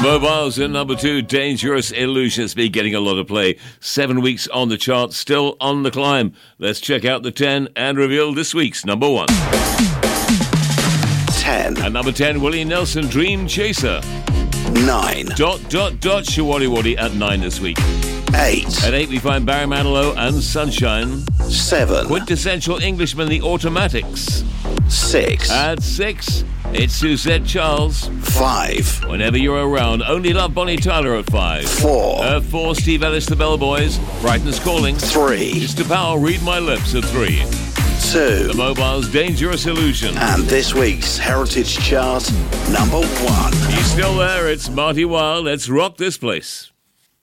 Mobiles in number 2, Dangerous Illusion. It's been getting a lot of play. 7 weeks on the chart, still on the climb. Let's check out the 10 and reveal this week's number 1. 10. At number 10, Willie Nelson, Dream Chaser. 9. Shawty Waddy at 9 this week. 8. At 8, we find Barry Manilow and Sunshine. 7. Quintessential Englishman, The Automatics. 6. At 6, it's Suzette Charles. 5. Whenever You're Around. Only Love, Bonnie Tyler at 5. 4. At 4, Steve Ellis, The Bellboys. Brighton's Calling. 3. Mr. Powell, Read My Lips at 3. 2. The Mobiles, Dangerous Illusion. And this week's Heritage Chart, number 1. He's still there. It's Marty Wilde. Let's rock this place.